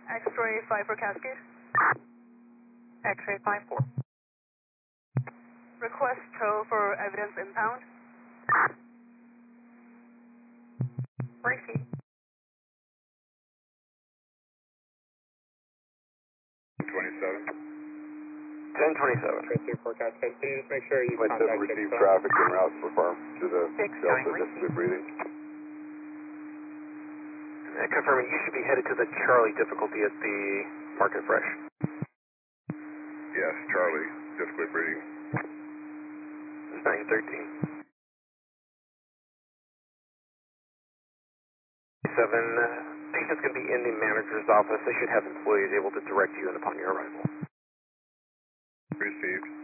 X-ray 5 for Cascade. X-ray 5-4. Request tow for evidence impound. Receive. 27. 1027. For Cascade, can you just make sure you Flight 7 contact receive Jessica? traffic and route for farm to the Six, Delta nine, difficult breathing. Confirming you should be headed to the Charlie difficulty at the Market Fresh. Yes, Charlie, difficult breathing. It's 913. patient's going to be in the manager's office. They should have employees able to direct you in upon your arrival. Received.